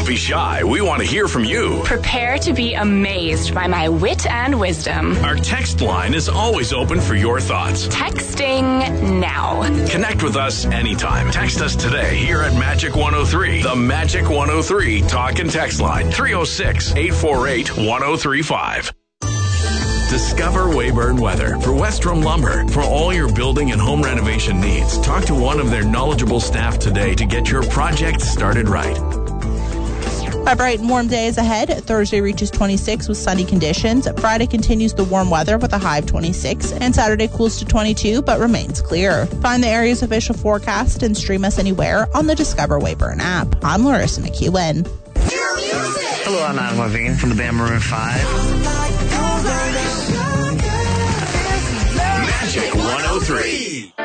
be shy. We want to hear from you. Prepare to be amazed by my wit and wisdom. Our text line is always open for your thoughts. Texting now. Connect with us anytime. Text us today here at Magic 103. The Magic 103 talk and text line. 306-848-1035. Discover Weyburn Weather for Westrom Lumber. For all your building and home renovation needs, talk to one of their knowledgeable staff today to get your project started right. A bright and warm day is ahead. Thursday reaches 26 with sunny conditions. Friday continues the warm weather with a high of 26. And Saturday cools to 22 but remains clear. Find the area's official forecast and stream us anywhere on the Discover Weyburn app. I'm Larissa McEwen. Hello, I'm Adam Levine from the band Maroon 5. Magic 103.